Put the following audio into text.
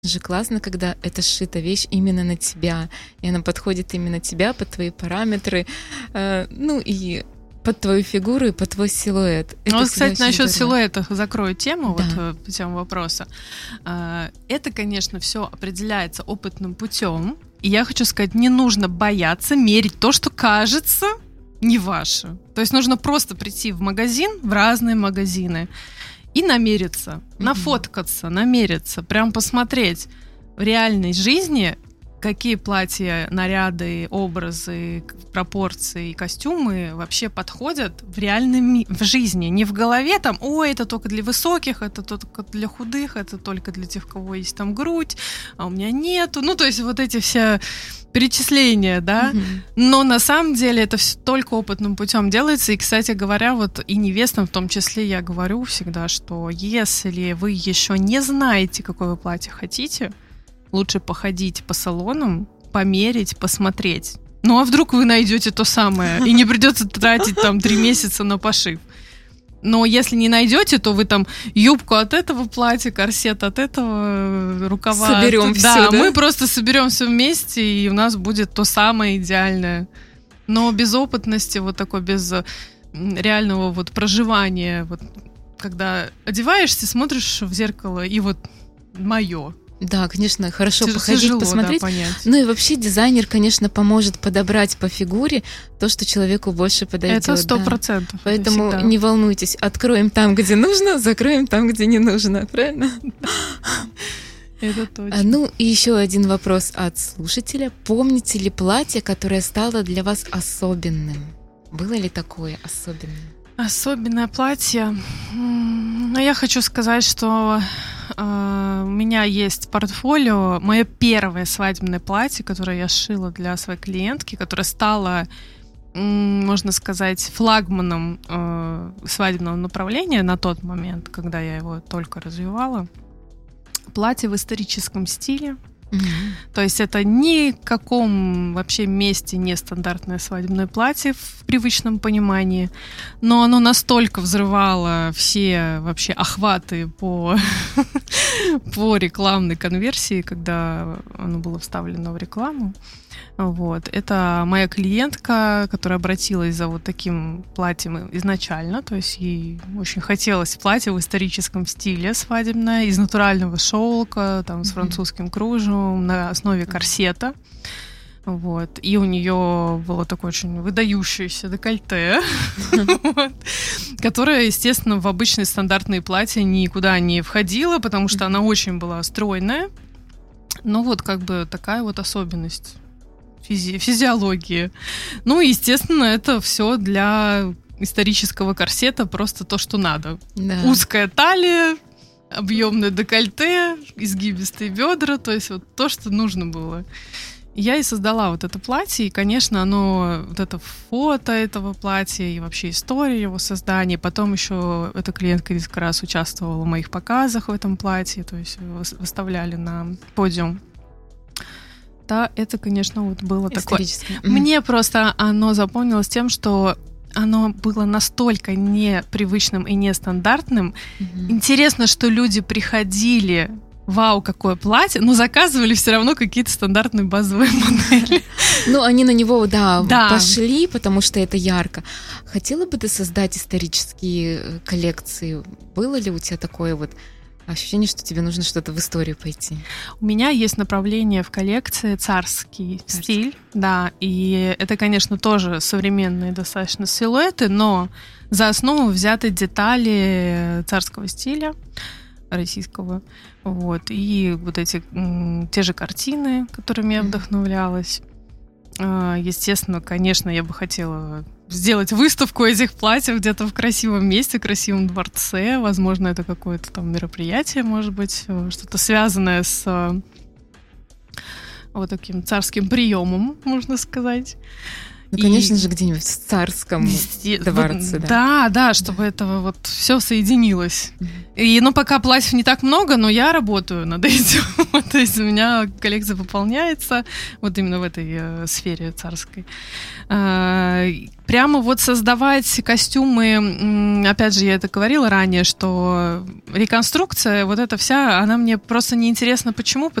же классно, когда это сшита вещь именно на тебя, и она подходит именно тебя, под твои параметры, и под твою фигуру и под твой силуэт. Вот, кстати, насчет силуэта закрою тему, да. по тему вопроса. Это, конечно, все определяется опытным путем. И я хочу сказать, не нужно бояться мерить то, что кажется не ваше. То есть нужно просто прийти в магазин, в разные магазины, и намериться, нафоткаться, намериться, прям посмотреть в реальной жизни, какие платья, наряды, образы, пропорции, костюмы вообще подходят в жизни. Не в голове там, это только для высоких, это только для худых, это только для тех, у кого есть там грудь, а у меня нету. То есть вот эти все перечисления, да. Но на самом деле это все только опытным путем делается. И, кстати говоря, и невестам в том числе я говорю всегда, что если вы еще не знаете, какое вы платье хотите, лучше походить по салонам, померить, посмотреть. А вдруг вы найдете то самое, и не придется тратить 3 месяца на пошив. Но если не найдете, то вы юбку от этого платья, корсет от этого, рукава. Соберем все, да? Мы просто соберем все вместе, и у нас будет то самое идеальное. Но без опытности, без реального проживания, когда одеваешься, смотришь в зеркало, и мое. Да, конечно, хорошо походить, посмотреть. Да, понять. И вообще дизайнер, конечно, поможет подобрать по фигуре то, что человеку больше подойдет. Это 100%. Да. Поэтому не волнуйтесь, откроем там, где нужно, закроем там, где не нужно, правильно? Это точно. И еще один вопрос от слушателя. Помните ли платье, которое стало для вас особенным? Было ли такое особенное? Особенное платье? Я хочу сказать, что у меня есть портфолио, мое первое свадебное платье, которое я сшила для своей клиентки, которое стало, можно сказать, флагманом свадебного направления на тот момент, когда я его только развивала. Платье в историческом стиле. То есть это ни в каком вообще месте не стандартное свадебное платье в привычном понимании, но оно настолько взрывало все вообще охваты по рекламной конверсии, когда оно было вставлено в рекламу. Это моя клиентка, которая обратилась за таким платьем изначально, то есть ей очень хотелось платье в историческом стиле свадебное, из натурального шелка, с французским кружевом, на основе корсета. И у нее было такое очень выдающееся декольте, которое, естественно, в обычные стандартные платья никуда не входило, потому что она очень была стройная. Но такая особенность физиологии. Естественно, это все для исторического корсета просто то, что надо. Да. Узкая талия, объемное декольте, изгибистые бедра, то есть то, что нужно было. Я и создала это платье, и, конечно, оно, это фото этого платья и вообще история его создания. Потом еще эта клиентка несколько раз участвовала в моих показах в этом платье, то есть выставляли на подиум. Да, это, конечно, было такое. Мне просто оно запомнилось тем, что оно было настолько непривычным и нестандартным. Интересно, что люди приходили, вау, какое платье, но заказывали все равно какие-то стандартные базовые модели. Они на него, пошли, потому что это ярко. Хотела бы ты создать исторические коллекции? Было ли у тебя такое ощущение, что тебе нужно что-то в историю пойти? У меня есть направление в коллекции царский стиль, да, и это, конечно, тоже современные достаточно силуэты, но за основу взяты детали царского стиля российского, и эти те же картины, которыми я вдохновлялась. Естественно, конечно, я бы хотела сделать выставку этих платьев где-то в красивом месте, красивом дворце. Возможно, это какое-то мероприятие, может быть, что-то связанное с таким царским приемом, можно сказать. Ну, конечно же, где-нибудь в царском дворце. Да, чтобы это вот все соединилось. И, пока платьев не так много, но я работаю над этим. То есть у меня коллекция пополняется вот именно в этой сфере царской. Прямо вот создавать костюмы, опять же, я это говорила ранее, что реконструкция, вот эта вся, она мне просто неинтересна. Почему?